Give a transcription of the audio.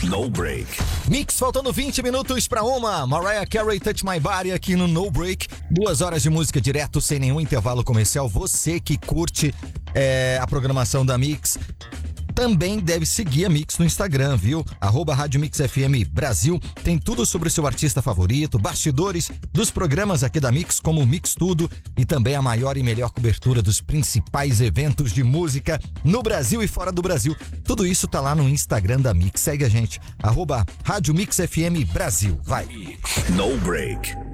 No Break. Mix, faltando 20 minutos pra uma. Mariah Carey, Touch My Body aqui no No Break. 2 horas de música direto, sem nenhum intervalo comercial. Você que curte a programação da Mix também deve seguir a Mix no Instagram, viu? @Rádio Mix FM Brasil. Tem tudo sobre o seu artista favorito, bastidores dos programas aqui da Mix, como o Mix Tudo, e também a maior e melhor cobertura dos principais eventos de música no Brasil e fora do Brasil. Tudo isso tá lá no Instagram da Mix. Segue a gente, @Rádio Mix FM Brasil. Vai! No Break.